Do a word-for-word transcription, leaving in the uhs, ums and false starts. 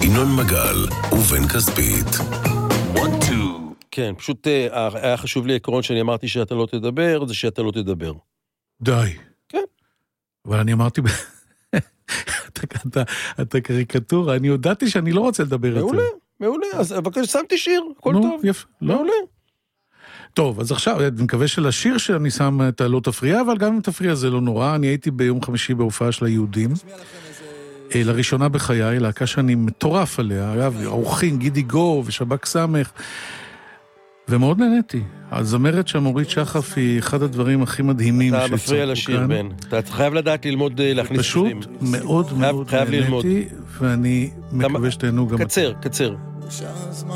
ינון מגל ובן כספית. כן, פשוט היה חשוב לי עקרון שאני אמרתי שאתה לא תדבר, זה שאתה לא תדבר. די. כן. אבל אני אמרתי, אתה קריקטורה, אני יודעתי שאני לא רוצה לדבר את זה. מעולה, מעולה, אז אבקש, שמתי שיר, הכל טוב. יפה, מעולה. טוב, אז עכשיו, אני מקווה שלשיר שאני שם את הלא תפריע, אבל גם אם תפריע זה לא נורא, אני הייתי ביום חמישי בהופעה של היהודים, לראשונה בחיי, להקה שאני מטורף עליה, אגב, אורחים, גידי גו ושבק סמך, ומאוד נהניתי. הזמרת שהמורית שחף היא אחד הדברים הכי מדהימים אתה מפריע לשיר, בן. אתה חייב לדעת ללמוד להכניס שירים. פשוט מאוד מאוד נהניתי, ואני מקווה שתהנו גם... קצר, קצר.